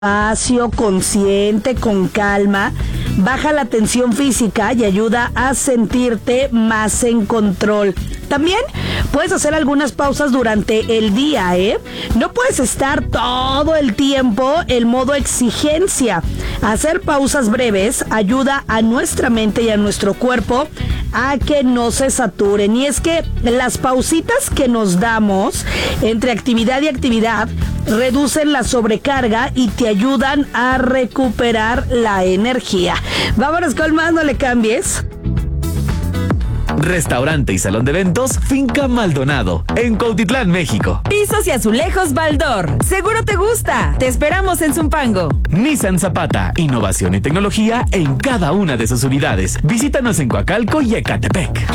Despacio, consciente, con calma, baja la tensión física y ayuda a sentirte más en control. También puedes hacer algunas pausas durante el día, No puedes estar todo el tiempo en modo exigencia. Hacer pausas breves ayuda a nuestra mente y a nuestro cuerpo a que no se saturen. Y es que las pausitas que nos damos entre actividad y actividad reducen la sobrecarga y te ayudan a recuperar la energía. Vámonos con más, no le cambies. Restaurante y salón de eventos Finca Maldonado, en Cuautitlán, México. Pisos y azulejos Baldor. Seguro te gusta. Te esperamos en Zumpango. Nissan Zapata, innovación y tecnología en cada una de sus unidades. Visítanos en Coacalco y Ecatepec.